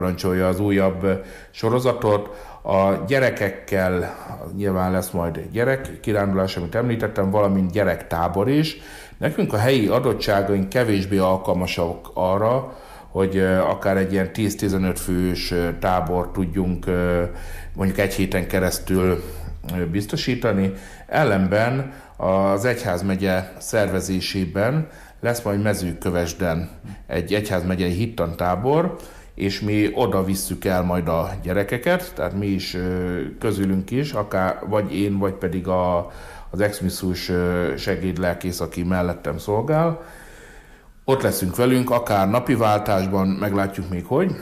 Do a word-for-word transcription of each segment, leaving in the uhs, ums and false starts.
parancsolja az újabb sorozatot. A gyerekekkel nyilván lesz majd gyerekkirándulás, amit említettem, valamint gyerektábor is. Nekünk a helyi adottságaink kevésbé alkalmasak arra, hogy akár egy ilyen tíz-tizenöt fős tábor tudjunk mondjuk egy héten keresztül biztosítani. Ellenben az egyházmegye szervezésében lesz majd Mezőkövesden egy egyházmegyei hittantábor, és mi oda visszük el majd a gyerekeket, tehát mi is közülünk is, akár vagy én, vagy pedig a, az ex-misszus segédlelkész, aki mellettem szolgál. Ott leszünk velünk, akár napi váltásban, meglátjuk még hogy,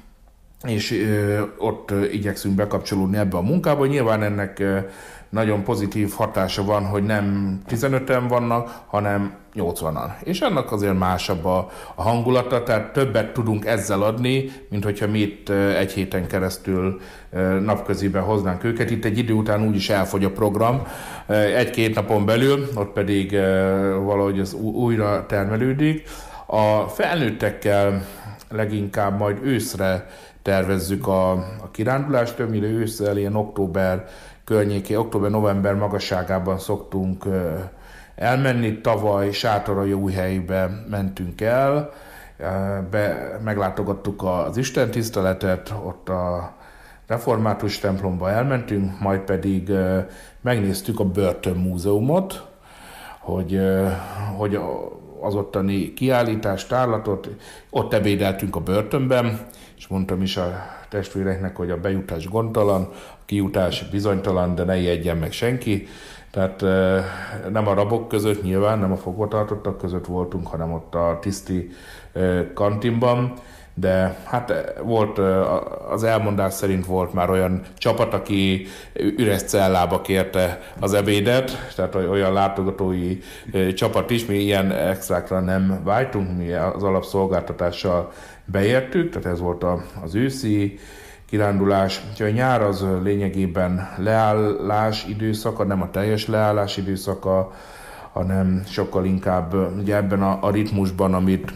és ö, ott ö, igyekszünk bekapcsolódni ebbe a munkába. Nyilván ennek ö, nagyon pozitív hatása van, hogy nem tizenöten vannak, hanem nyolcvanan. És annak azért másabb a, a hangulata, tehát többet tudunk ezzel adni, mint hogyha mi itt ö, egy héten keresztül ö, napköziben hoznánk őket. Itt egy idő után úgyis elfogy a program, ö, egy-két napon belül, ott pedig ö, valahogy az újra termelődik. A felnőttekkel leginkább majd őszre tervezzük a, a kirándulást, többnyire ősszel, ilyen október környéké, október-november magasságában szoktunk uh, elmenni. Tavaly Sátoraljaújhelybe mentünk el, uh, be, meglátogattuk az istentiszteletet, ott a református templomba elmentünk, majd pedig uh, megnéztük a börtönmúzeumot, hogy, uh, hogy az ottani kiállítás, tárlatot, ott ebédeltünk a börtönben, és mondtam is a testvéreknek, hogy a bejutás gondtalan, a kijutás bizonytalan, de ne ijedjen meg senki. Tehát nem a rabok között nyilván, nem a fogvatartottak között voltunk, hanem ott a tiszti kantinban, de hát volt, az elmondás szerint volt már olyan csapat, aki üres cellába kérte az ebédet, tehát olyan látogatói csapat is, mi ilyen extrákra nem vágytunk, mi az alapszolgáltatással beértük, tehát ez volt az őszi kirándulás. Úgyhogy a nyár az lényegében leállás időszaka, nem a teljes leállás időszaka, hanem sokkal inkább ugye ebben a, a ritmusban, amit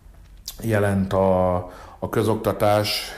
jelent a, a közoktatás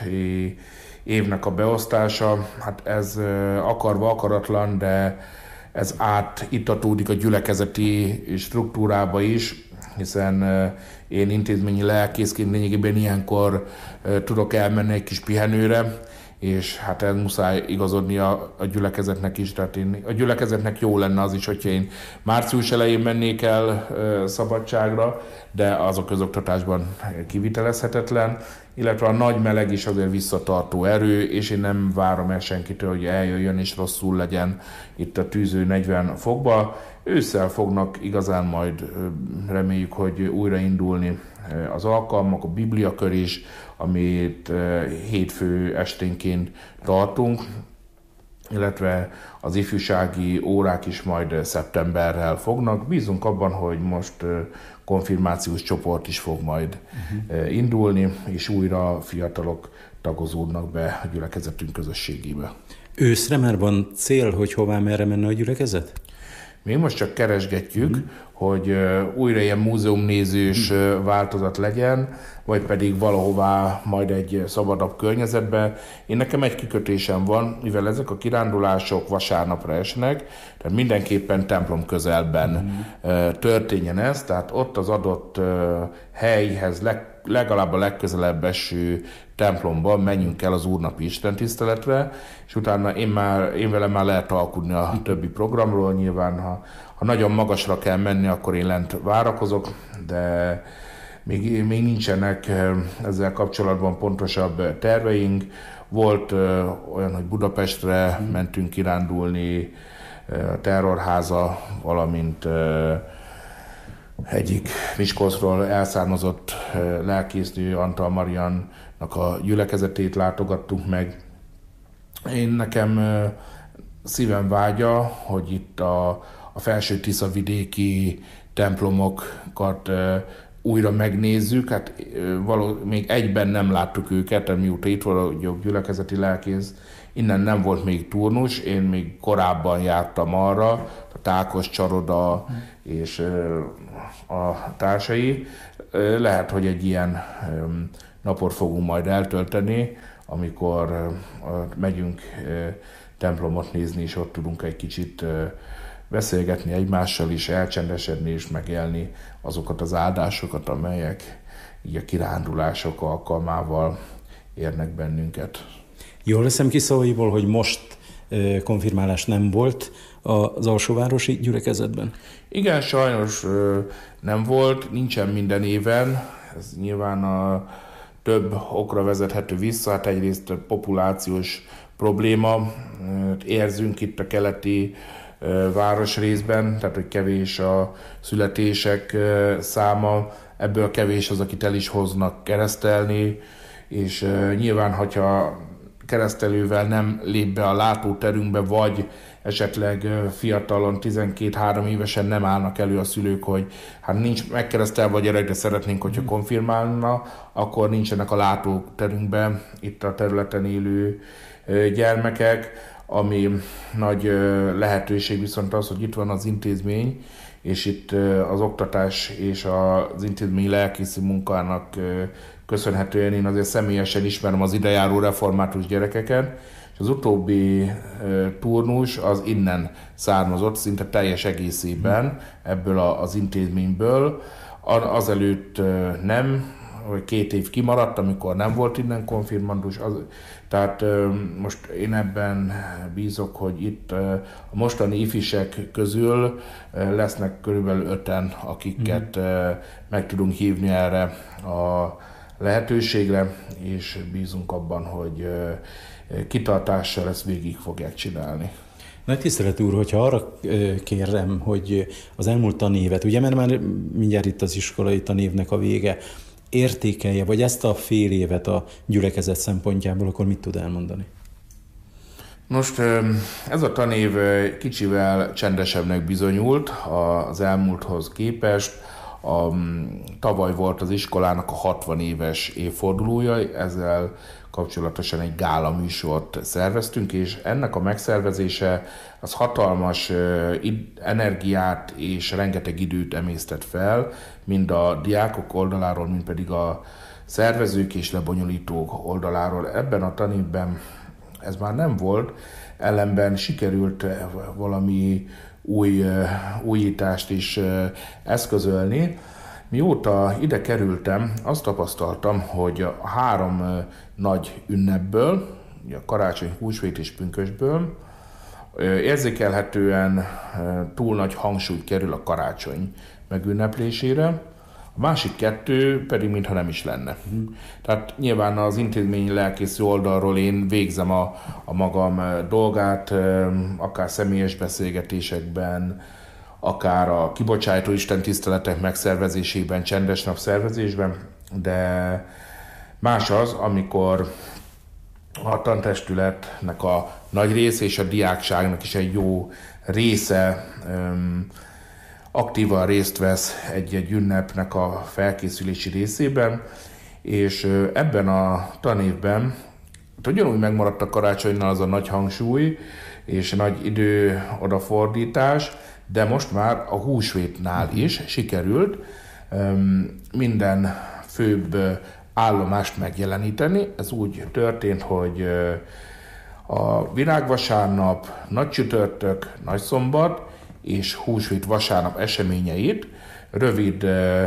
évnek a beosztása. Hát ez akarva akaratlan, de ez átitatódik a gyülekezeti struktúrába is, hiszen én intézményi lelkészként lényegében ilyenkor tudok elmenni egy kis pihenőre, és hát ez muszáj igazodni a, a gyülekezetnek is, tehát én, a gyülekezetnek jó lenne az is, hogyha én március elején mennék el ö, szabadságra, de az a közoktatásban kivitelezhetetlen, illetve a nagy meleg is azért visszatartó erő, és én nem várom el senkitől, hogy eljöjjön és rosszul legyen itt a tűző negyven fokba. Ősszel fognak igazán majd, reméljük, hogy újraindulni az alkalmak, a bibliakör is, amit hétfő esténként tartunk, illetve az ifjúsági órák is majd szeptemberrel fognak. Bízunk abban, hogy most konfirmációs csoport is fog majd uh-huh. indulni, és újra fiatalok tagozódnak be a gyülekezetünk közösségébe. Őszre már van cél, hogy hová merre menne a gyülekezet? Mi most csak keresgetjük, mm. hogy újra ilyen múzeumnézős mm. változat legyen, vagy pedig valahová majd egy szabadabb környezetbe. Én nekem egy kikötésem van, mivel ezek a kirándulások vasárnapra esnek, tehát mindenképpen templom közelben mm. történjen ez, tehát ott az adott helyhez leg, legalább a legközelebb eső templomban menjünk el az úrnapi istentiszteletre, és utána én, már, én velem már lehet alkudni a többi programról. Nyilván, ha, ha nagyon magasra kell menni, akkor én lent várakozok, de még, még nincsenek ezzel kapcsolatban pontosabb terveink. Volt ö, olyan, hogy Budapestre mentünk kirándulni, a Terrorháza, valamint ö, egyik Miskolcról elszármazott lelkésznő, Antal Mariannak a gyülekezetét látogattuk meg. Én nekem szívem vágya, hogy itt a, a felső Tisza-vidéki templomokat újra megnézzük. Hát való, még egyben nem láttuk őket, mióta itt vagyok gyülekezeti lelkész, innen nem volt még turnus, én még korábban jártam arra, a Tákos Csaroda és a társai. Lehet, hogy egy ilyen napot fogunk majd eltölteni, amikor megyünk templomot nézni, és ott tudunk egy kicsit beszélgetni egymással is, elcsendesedni és megélni azokat az áldásokat, amelyek így a kirándulások alkalmával érnek bennünket. Jól veszem ki szavaiból, hogy most konfirmálás nem volt az alsóvárosi gyülekezetben? Igen, sajnos nem volt, nincsen minden éven. Ez nyilván a több okra vezethető vissza, hát egyrészt populációs probléma érzünk itt a keleti városrészben, tehát hogy kevés a születések száma, ebből kevés az, akit el is hoznak keresztelni, és nyilván, hogyha keresztelővel nem lép be a látóterünkbe, vagy esetleg fiatalon, tizenkét-három évesen nem állnak elő a szülők, hogy hát nincs megkeresztelve a gyerek, de szeretnénk, hogyha konfirmálna, akkor nincsenek a látóterünkben itt a területen élő gyermekek, ami nagy lehetőség viszont az, hogy itt van az intézmény, és itt az oktatás és az intézmény lelkészi munkának köszönhetően én azért személyesen ismerem az idejáró református gyerekeket, és az utóbbi turnus az innen származott, szinte teljes egészében ebből az intézményből. Azelőtt nem, vagy két év kimaradt, amikor nem volt innen konfirmandus. Az, tehát most én ebben bízok, hogy itt a mostani ifisek közül lesznek körülbelül öten, akiket mm. meg tudunk hívni erre a lehetőségre, és bízunk abban, hogy kitartással ezt végig fogják csinálni. Nagy tisztelet úr, hogyha arra kérem, hogy az elmúlt tanévet, ugye mert már mindjárt itt az iskolai tanévnek a vége, értékelje, vagy ezt a fél évet a gyülekezet szempontjából, akkor mit tud elmondani? Most ez a tanév kicsivel csendesebbnek bizonyult az elmúlthoz képest. A, tavaly volt az iskolának a hatvan éves évfordulója, ezzel kapcsolatosan egy gála műsort szerveztünk, és ennek a megszervezése az hatalmas uh, energiát és rengeteg időt emésztett fel, mind a diákok oldaláról, mind pedig a szervezők és lebonyolítók oldaláról. Ebben a tanévben ez már nem volt, ellenben sikerült valami új uh, újítást is uh, eszközölni. Mióta ide kerültem, azt tapasztaltam, hogy a három uh, nagy ünnepből, a karácsony, húsvét és pünkösdből uh, érzékelhetően uh, túl nagy hangsúly kerül a karácsony megünneplésére, a másik kettő pedig mintha nem is lenne. Mm. Tehát nyilván az intézmény lelkészű oldalról én végzem a, a magam dolgát, akár személyes beszélgetésekben, akár a kibocsátó Isten tiszteletek megszervezésében, csendes nap szervezésben, de más az, amikor a tantestületnek a nagy része és a diákságnak is egy jó része um, aktívan részt vesz egy-egy ünnepnek a felkészülési részében, és ebben a tanévben ugyanúgy megmaradt a karácsonynal az a nagy hangsúly és nagy idő odafordítás, de most már a húsvétnál is sikerült minden főbb állomást megjeleníteni. Ez úgy történt, hogy a virágvasárnap, nagy csütörtök, nagy szombat és húsvét vasárnap eseményeit rövid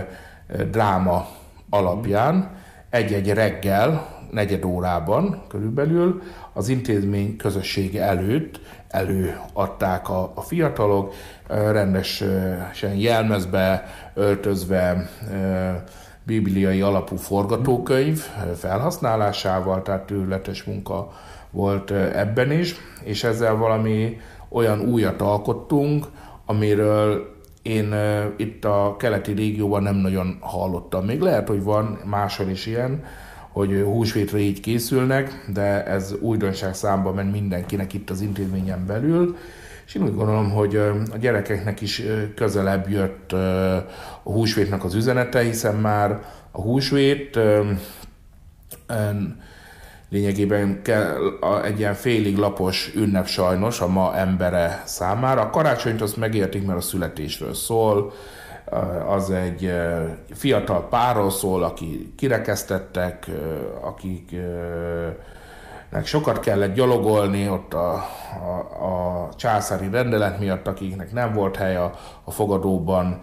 dráma alapján egy-egy reggel, negyed órában körülbelül az intézmény közössége előtt előadták a, a fiatalok, rendesen jelmezbe öltözve, bibliai alapú forgatókönyv felhasználásával, tehát tőletes munka volt ebben is, és ezzel valami olyan újat alkottunk, amiről én itt a keleti régióban nem nagyon hallottam. Még lehet, hogy van máshol is ilyen, hogy húsvétre így készülnek, de ez újdonság számba ment mindenkinek itt az intézményen belül, és én úgy gondolom, hogy a gyerekeknek is közelebb jött a húsvétnek az üzenete, hiszen már a húsvét lényegében kell egy ilyen félig lapos ünnep sajnos a ma embere számára. A karácsonyt azt megértik, mert a születésről szól, az egy fiatal párról szól, aki kirekesztettek, akiknek sokat kellett gyalogolni ott a, a, a császári rendelet miatt, akiknek nem volt hely a, a fogadóban,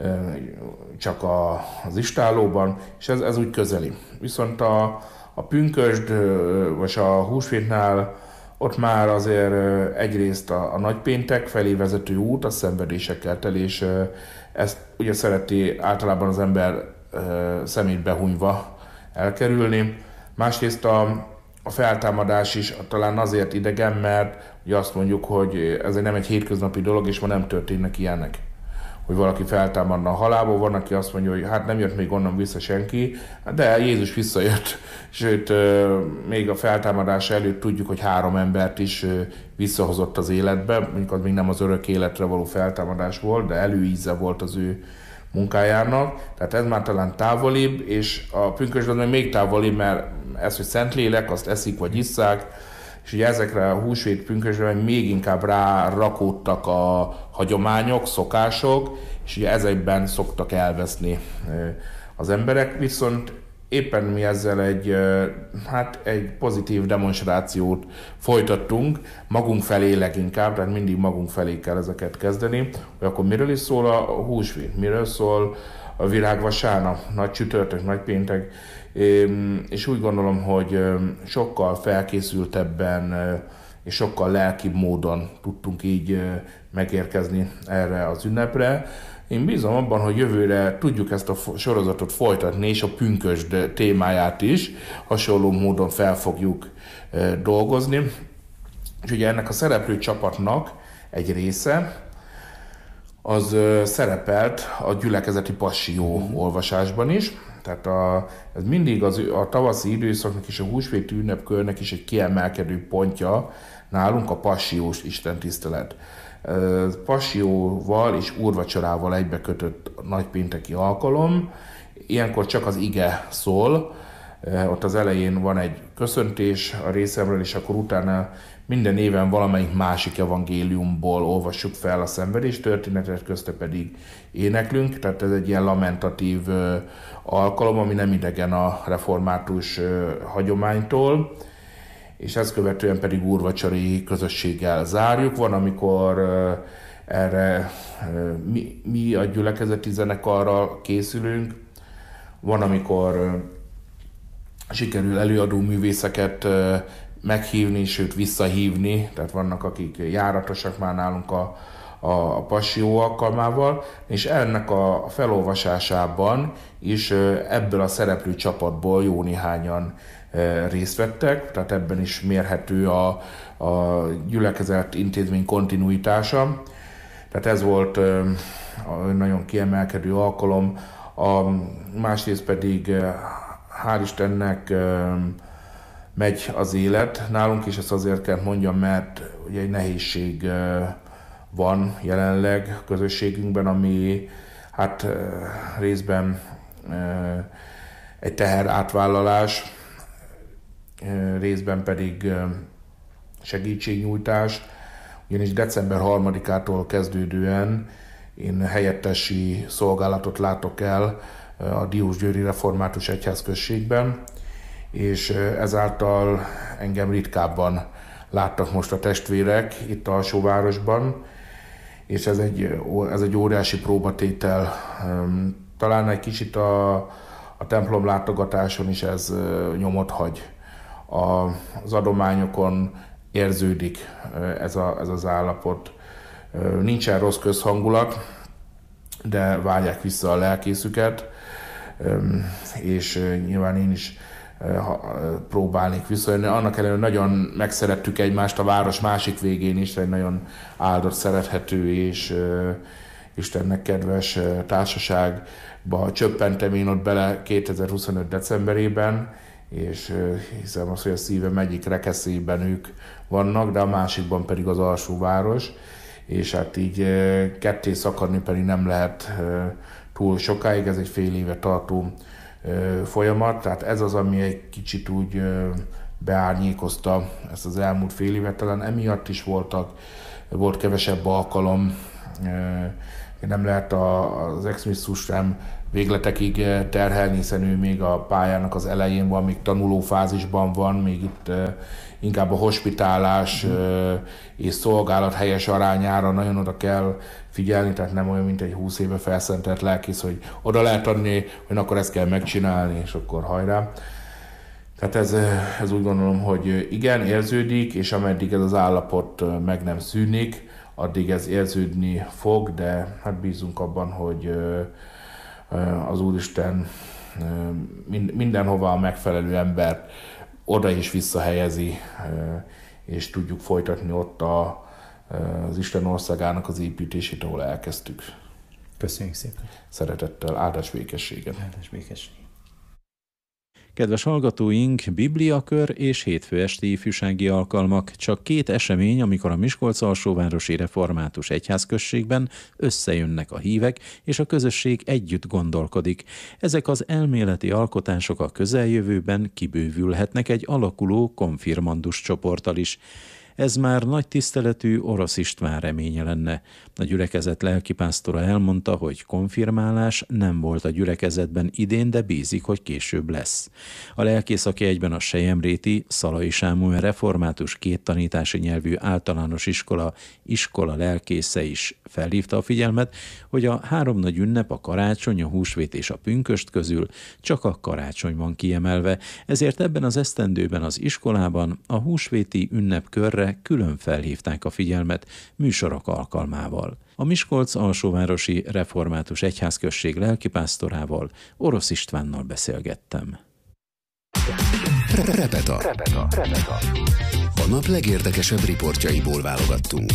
csak a, az istállóban, és ez, ez úgy közeli. Viszont a, a pünkösd, vagy a húsvétnál ott már azért egyrészt a, a nagypéntek felé vezető út, a szenvedésekkel tel, és ezt ugye szereti általában az ember szemét behunyva elkerülni. Másrészt a, a feltámadás is talán azért idegen, mert ugye azt mondjuk, hogy ez nem egy hétköznapi dolog, és ma nem történnek ilyenek. Hogy valaki feltámadna a halálból, van, aki azt mondja, hogy hát nem jött még onnan vissza senki, de Jézus visszajött, sőt, még a feltámadás előtt tudjuk, hogy három embert is visszahozott az életbe, mondjuk az még nem az örök életre való feltámadás volt, de előíze volt az ő munkájának, tehát ez már talán távolibb, és a pünkösd az még távolibb, mert ez, hogy Szentlélek, azt eszik vagy isszák, és ugye ezekre a húsvét pünkösdre még inkább rárakódtak a hagyományok, szokások, és ugye ezekben szoktak elveszni az emberek, viszont éppen mi ezzel egy, hát egy pozitív demonstrációt folytattunk, magunk felé leginkább, tehát mindig magunk felé kell ezeket kezdeni, hogy akkor miről is szól a húsvét, miről szól a virágvasárnap, nagy csütörtök, nagy péntek, és úgy gondolom, hogy sokkal felkészültebben és sokkal lelkibb módon tudtunk így megérkezni erre az ünnepre. Én bízom abban, hogy jövőre tudjuk ezt a sorozatot folytatni, és a pünkösd témáját is hasonló módon fel fogjuk dolgozni. És ugye ennek a szereplő csapatnak egy része az szerepelt a gyülekezeti passió olvasásban is. Tehát a, ez mindig az, a tavaszi időszaknak és a húsvéti ünnepkörnek is egy kiemelkedő pontja nálunk a passiós istentisztelet. Passióval és úrvacsorával egybekötött nagypénteki alkalom. Ilyenkor csak az ige szól, ott az elején van egy köszöntés a részemről, és akkor utána minden éven valamelyik másik evangéliumból olvassuk fel a szenvedés történetet, közte pedig éneklünk, tehát ez egy ilyen lamentatív alkalom, ami nem idegen a református hagyománytól, és ezt követően pedig úrvacsori közösséggel zárjuk. Van, amikor erre mi, mi a gyülekezeti zenekarral készülünk, van, amikor sikerül előadó művészeket meghívni, sőt visszahívni, tehát vannak, akik járatosak már nálunk a, a Passió alkalmával, és ennek a felolvasásában is ebből a szereplő csapatból jó néhányan részt vettek, tehát ebben is mérhető a, a gyülekezet intézmény kontinuitása. Tehát ez volt a nagyon kiemelkedő alkalom, a másrészt pedig hál' Istennek megy az élet nálunk, és ezt azért kell mondjam, mert ugye egy nehézség van jelenleg a közösségünkben, ami hát részben egy teher átvállalás, részben pedig segítségnyújtás, ugyanis december harmadikától kezdődően én helyettesi szolgálatot látok el a Diósgyőri Református Egyházközségben, és ezáltal engem ritkábban láttak most a testvérek itt alsóvárosban, és ez egy, ez egy óriási próbatétel. Talán egy kicsit a, a templom látogatáson is ez nyomot hagy. A, az adományokon érződik ez, a, ez az állapot. Nincsen rossz közhangulat, de várják vissza a lelkészüket, és nyilván én is próbálnék visszajönni. Annak ellenére nagyon megszerettük egymást a város másik végén is, egy nagyon áldott, szerethető és uh, Istennek kedves uh, társaságba csöppentem én ott bele kétezer-huszonöt decemberében, és uh, hiszem azt, hogy a szívem egyik rekeszében ők vannak, de a másikban pedig az alsóváros, és hát így uh, ketté szakadni pedig nem lehet uh, túl sokáig, ez egy fél éve tartó folyamat, tehát ez az, ami egy kicsit úgy beárnyékozta ezt az elmúlt fél évet, talán emiatt is voltak, volt kevesebb alkalom nem lehet az ex-misszus sem végletekig terhelni, hiszen ő még a pályának az elején van, még tanulófázisban van, még itt inkább a hospitálás mm. és szolgálat helyes arányára nagyon oda kell figyelni, tehát nem olyan, mint egy húsz éve felszentelt lelkész, hogy oda lehet adni, hogy akkor ezt kell megcsinálni, és akkor hajrá. Tehát ez, ez úgy gondolom, hogy igen, érződik, és ameddig ez az állapot meg nem szűnik, addig ez érződni fog, de hát bízunk abban, hogy az Úristen mindenhova a megfelelő embert oda is visszahelyezi, és tudjuk folytatni ott a, az Isten országának az építését, ahol elkezdtük. Köszönjük szépen. Szeretettel, áldás békességet. Áldás békességet. Kedves hallgatóink, Bibliakör és hétfő esti ifjúsági alkalmak csak két esemény, amikor a Miskolc-alsóvárosi református egyházközségben összejönnek a hívek, és a közösség együtt gondolkodik. Ezek az elméleti alkotások a közeljövőben kibővülhetnek egy alakuló konfirmandus csoporttal is. Ez már nagy tiszteletű Orosz István reménye lenne. A gyülekezet lelkipásztora elmondta, hogy konfirmálás nem volt a gyülekezetben idén, de bízik, hogy később lesz. A lelkész, aki egyben a selyemréti Szalai Sámuel református kéttanítási nyelvű általános iskola iskola lelkésze is felhívta a figyelmet, hogy a három nagy ünnep, a karácsony, a húsvét és a pünkösd közül csak a karácsony van kiemelve, ezért ebben az esztendőben az iskolában a húsvéti ünnepkörre külön felhívták a figyelmet műsorok alkalmával. A Miskolc-alsóvárosi református egyházközség lelkipásztorával, Orosz Istvánnal beszélgettem. Repeta. Repeta. A nap legérdekesebb riportjaiból válogattunk.